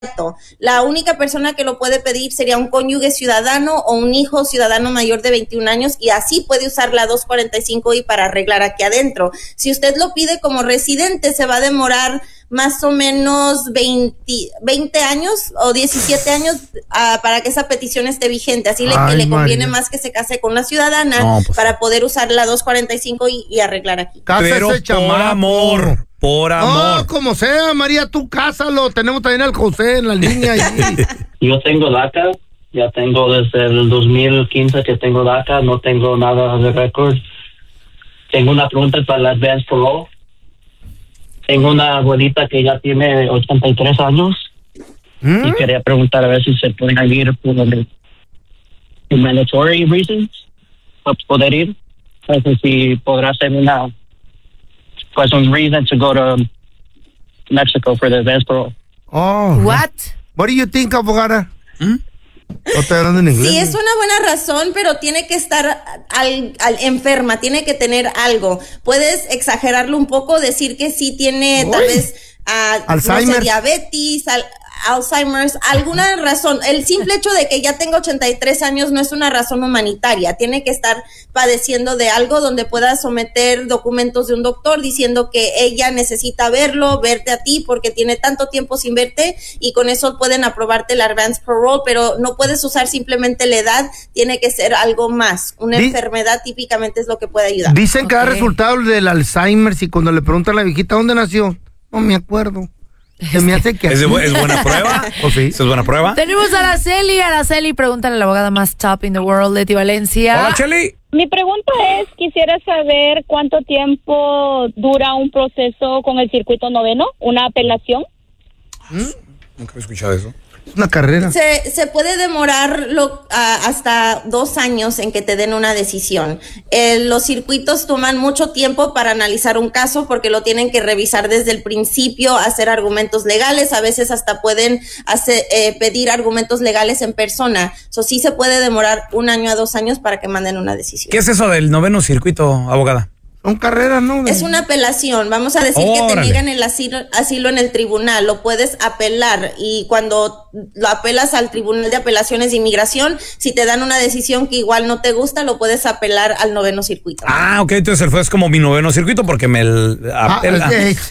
La única persona que lo puede pedir sería un cónyuge ciudadano o un hijo ciudadano mayor de 21 años y así puede usar la 245I para arreglar aquí adentro. Si usted lo pide como residente, se va a demorar más o menos 20 años o 17 años para que esa petición esté vigente. Así que le conviene más que se case con una ciudadana para poder usar la 245 y arreglar aquí. Pero por amor. Por amor. No, como sea, María, tú cásalo. Tenemos también al José en la línea. Yo tengo DACA. Ya tengo desde el 2015 que tengo DACA. No tengo nada de récord. Tengo una pregunta para la Advance Parole. Tengo una abuelita que ya tiene 83 años. Y quería preguntar a ver si se puede ir por mandatory reasons para poder ir. No sé si podrá ser un reason to go to Mexico for the advance parole. Oh. What do you think, abogada? No estoy hablando en inglés. Sí, es una buena razón, pero tiene que estar enferma, tiene que tener algo. Puedes exagerarlo un poco, decir que sí tiene tal vez Alzheimer, no sé, diabetes, Alzheimer's, alguna razón. El simple hecho de que ya tenga 83 años no es una razón humanitaria. Tiene que estar padeciendo de algo donde pueda someter documentos de un doctor diciendo que ella necesita verte a ti porque tiene tanto tiempo sin verte y con eso pueden aprobarte el advance parole, pero no puedes usar simplemente la edad, tiene que ser algo más. Una enfermedad típicamente es lo que puede ayudar. Dicen que da resultado del Alzheimer y cuando le preguntan a la viejita ¿dónde nació? No me acuerdo. Se me hace que ¿Es buena prueba? ¿O sí? ¿Es buena prueba? Tenemos a Araceli, pregúntale a la abogada más top in the world, Leti Valencia. Hola, Cheli. Mi pregunta es, quisiera saber cuánto tiempo dura un proceso con el circuito noveno, una apelación. Nunca he escuchado eso. Es una carrera. Se puede demorar hasta 2 años en que te den una decisión. Los circuitos toman mucho tiempo para analizar un caso porque lo tienen que revisar desde el principio, hacer argumentos legales, a veces hasta pueden pedir argumentos legales en persona. Eso sí se puede demorar 1 año a 2 años para que manden una decisión. ¿Qué es eso del noveno circuito, abogada? Son carreras, ¿no? Es una apelación. Vamos a decir que te niegan el asilo en el tribunal. Lo puedes apelar y cuando lo apelas al Tribunal de Apelaciones de Inmigración, si te dan una decisión que igual no te gusta, lo puedes apelar al noveno circuito. Ok, entonces el fue como mi noveno circuito porque me apela.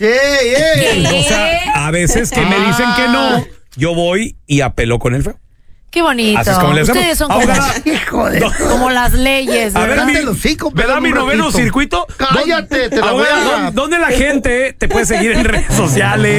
O sea, a veces que me dicen que no, yo voy y apelo con el feo. Qué bonito. Así es como le hacemos. Ustedes son como las leyes. A ver, ¿me da mi noveno circuito? Cállate, te la voy a... ¿Dónde la gente te puede seguir en redes sociales?